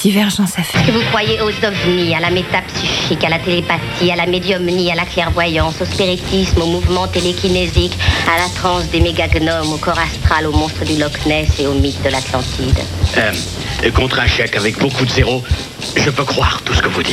divergence à faire. Est-ce que vous croyez aux ovnis, à la métapsychique, à la télépathie, à la médiumnie, à la clairvoyance, au spiritisme, au mouvement télékinésique, à la transe des mégagnomes, au corps astral, au monstre du Loch Ness et au mythe de l'Atlantide? Contre un chèque avec beaucoup de zéros, je peux croire tout ce que vous dites.